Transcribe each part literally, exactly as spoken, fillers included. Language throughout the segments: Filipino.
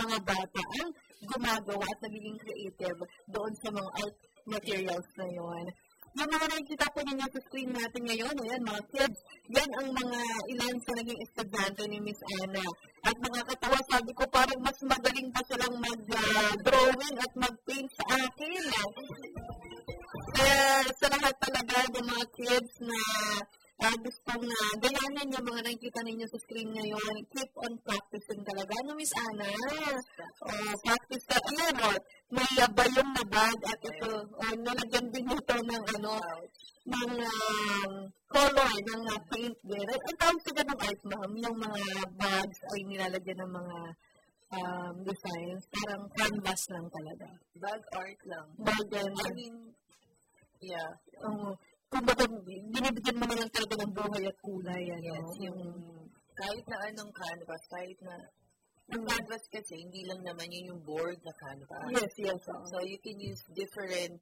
mga bata ang gumagawa at nagiging creative doon sa mga art materials na yun. Yung mga nakikita po ninyo sa screen natin ngayon, ayan, mga kids, yan ang mga ilan sa naging estudyante ni Miss Ana. At mga katawa, sabi ko, parang mas magaling pa silang mag-drawing uh, at mag-paint sa akin. Kaya sa lahat talaga ng mga kids na uh, gustong na uh, gayanan yung mga nakikita ninyo sa screen ngayon, keep on practicing talaga. Ano, Miss Ana? Uh, practice ka. Ayan, o, may bayong na bag at ito, uh, nalagyan din ito ng ano, ng um, color, ng uh, paint din. Ang tawag sila ng art, ma'am, yung mga bags ay nilalagyan ng mga um, designs. Parang canvas lang talaga. Bag art lang. Bag and, I mean, yeah. Uh, kumbaga, binibigyan mo na lang talaga ng buhay at kulay. Ano? Yes, yung kahit na anong canvas, kahit na ang canvas kasi, hindi lang naman yun yung board na canvas. Yes, yes. Uh-huh. So, you can use different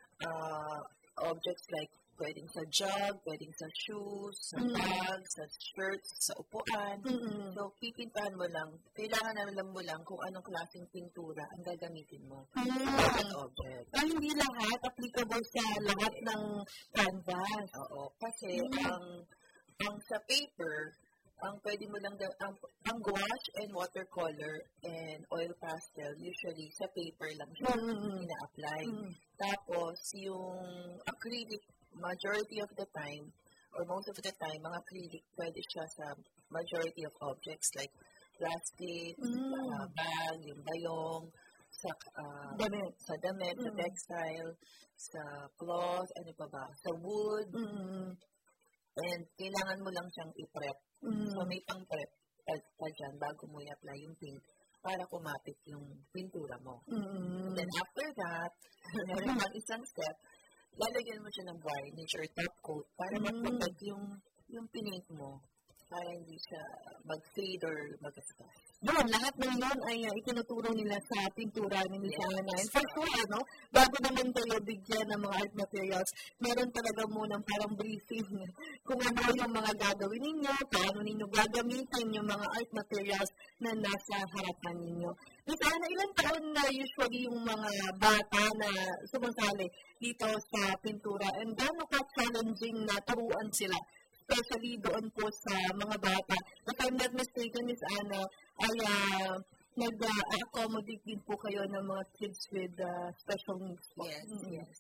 uh, objects like pwedeng sa jug, pwedeng sa shoes, sa mm-hmm. bags, sa shirts, sa upuan. Mm-hmm. So, pipintahan mo lang. Kailangan na alam mo lang kung anong klaseng pintura ang gagamitin mo. Mm-hmm. Sa object. Ay, hindi lahat applicable sa lahat ng canvas. Oo. Kasi, mm-hmm. ang ang sa paper, ang pwede mo lang, ang, ang gouache and watercolor and oil pastel, usually sa paper lang siya mm-hmm. ina-apply. Mm-hmm. Tapos, yung acrylic, majority of the time, or most of the time, mga acrylic, pwede siya sa majority of objects like plastic, mm-hmm. uh, bag, yung bayong, sa, uh, damit. sa damit, mm-hmm. sa textile, sa cloth, ano pa ba, sa wood, mm-hmm. and kailangan mo lang siyang i-prep. Mm-hmm. So, may pang-prep pa, pa dyan bago mo i-apply yung paint para kumapit yung pintura mo. Mm-hmm. And then, after that, meron pang isang step, lalagyan mo siya ng varnish or top coat para mm-hmm. mag-protect yung, yung pinaint mo para hindi siya mag-fade or mag-aspas. Doon, lahat ng yun ay uh, itinuturo nila sa pintura ni Miss Ana. And for sure, ano, bago naman kayo bigyan ng mga art materials, meron talaga munang parang briefing kung ano yung mga gagawin ninyo, paano ninyo gagamitin yung mga art materials na nasa harapan ninyo. Miss Ana, ilang taon na usually yung mga bata na sumasali dito sa pintura and gaano ka-challenging na turuan sila? Especially doon po sa mga bata. If I'm not mistaken, Miss Ana, ay uh, nag-accommodate din po kayo ng mga kids with uh, special needs po. Yes, mm-hmm. yes.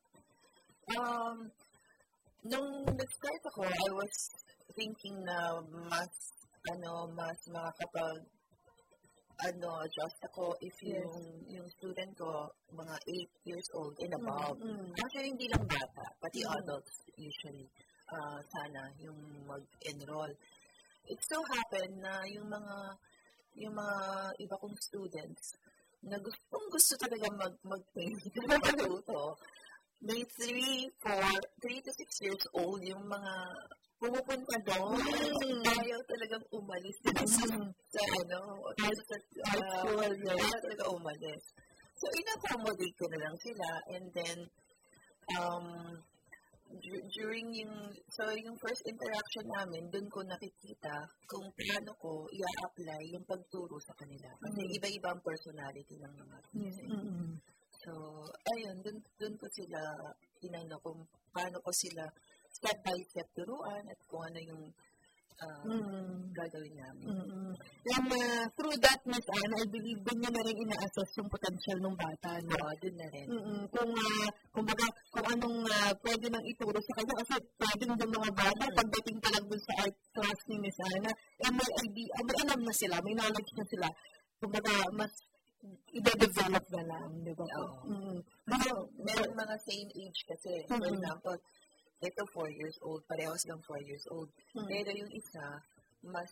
Um, nung nag-start ako, I was thinking na mas, ano, mas makakapag, ano, adjust ako if yes. yung, yung student ko, mga eight years old and above. Mm-hmm. Actually, hindi lang bata, pati mm-hmm. adults usually. Uh, sana yung mag-enroll. It so happened na yung mga yung mga iba kong students na gustong gusto talaga mag mag-paint matuto. May three, four, three to six years old yung mga pumupunta doon. Mm. Ayaw talagang umalis mm. sa ano, sa uh, ayaw talaga umalis. So, in-accommodate ko na lang sila and then um during yung, so yung first interaction namin, dun ko nakikita kung paano ko i-apply yung pagturo sa kanila. Kasi mm-hmm. iba-iba ang personality ng mga mm-hmm. So, ayun, dun, dun ko sila, tinano kung paano ko sila step by step turuan at kung ano yung uh, mm-hmm. gagawin namin. Mm-hmm. And uh, through that, Miss Ana, I believe din niya na rin ina-assess yung potential ng bata. No? Oo, dun na rin. Mm-hmm. Kung, uh, kung, baga, kung anong uh, pwede nang ituro sa kanya. Kasi pwede ng mga bata, mm-hmm. pagdating pa lang dun sa art class ni Miss Ana, eh, may idea, may alam na sila, may knowledge na sila. Kung baga, mas i-develop na lang, di ba? Oo. Mm-hmm. Meron mga same age kasi. For mm-hmm. example, ito four years old, parehas lang four years old. Mm-hmm. Pero yung isa, mas